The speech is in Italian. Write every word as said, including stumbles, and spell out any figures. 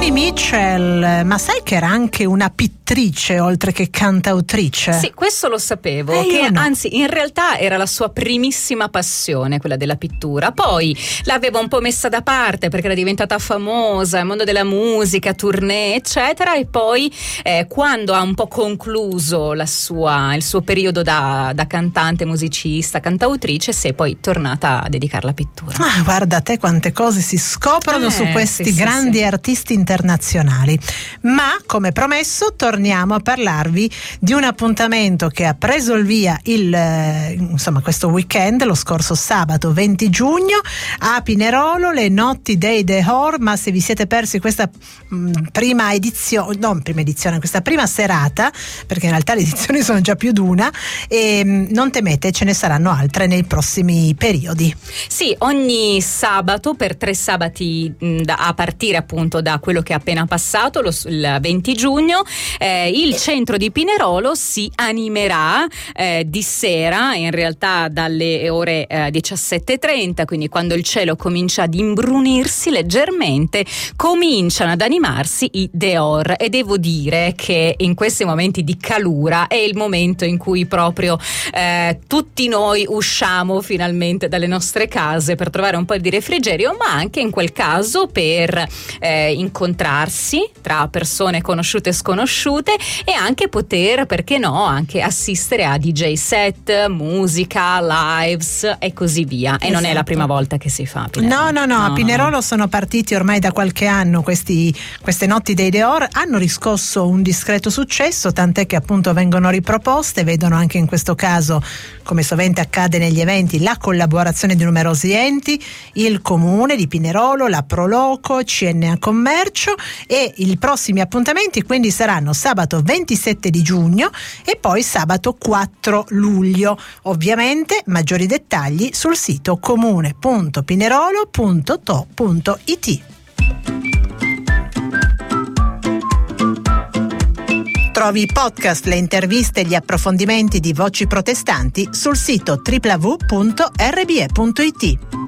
Joni Mitchell, ma sai che era anche una pittrice oltre che cantautrice? Sì, questo lo sapevo, eh, che no. anzi in realtà era la sua primissima passione, quella della pittura. Poi l'aveva un po' messa da parte perché era diventata famosa nel mondo della musica, tournée eccetera, e poi eh, quando ha un po' concluso la sua, il suo periodo da, da cantante, musicista, cantautrice, si è poi tornata a dedicare alla pittura. Ah, guarda te quante cose si scoprono Eh, su questi sì, sì, grandi sì. artisti internazionali. Ma come promesso torniamo a parlarvi di un appuntamento che ha preso il via il eh, insomma questo weekend, lo scorso sabato venti giugno a Pinerolo, le notti dei Dehors. Ma se vi siete persi questa mh, prima edizione, non prima edizione, questa prima serata, perché in realtà le edizioni sono già più d'una, e mh, non temete, ce ne saranno altre nei prossimi periodi. Sì, ogni sabato per tre sabati mh, da, a partire appunto da quello che è appena passato, lo, il venti giugno, eh, il centro di Pinerolo si animerà eh, di sera, in realtà dalle ore eh, diciassette e trenta, quindi quando il cielo comincia ad imbrunirsi leggermente, cominciano ad animarsi i Dehors, e devo dire che in questi momenti di calura è il momento in cui proprio eh, tutti noi usciamo finalmente dalle nostre case per trovare un po' di refrigerio, ma anche in quel caso per eh, incontrarsi tra persone conosciute e sconosciute, e anche poter, perché no, anche assistere a D J set, musica, lives e così via. E Esatto. non è la prima volta che si fa a Pinerolo. No, no, no, no a no, Pinerolo sono partiti ormai da qualche anno questi, queste notti dei Dehors, hanno riscosso un discreto successo, tant'è che appunto vengono riproposte, vedono anche in questo caso, come sovente accade negli eventi, la collaborazione di numerosi enti, il Comune di Pinerolo, la Proloco, C N A Commercio, e i prossimi appuntamenti quindi saranno sabato ventisette di giugno e poi sabato quattro luglio. Ovviamente maggiori dettagli sul sito comune punto pinerolo punto to punto it. Trovi i podcast, le interviste e gli approfondimenti di Voci Protestanti sul sito w w w punto r b e punto it.